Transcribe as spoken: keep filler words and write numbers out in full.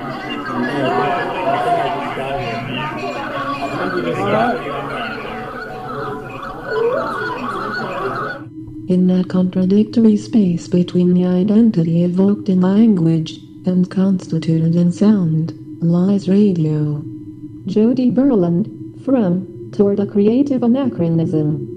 Eh, makanya aku tahu ya. Aku kan juga Alright. sekali In that contradictory space between the identity evoked in language and constituted in sound, lies radio. Jody Berland, from Toward a Creative Anachronism.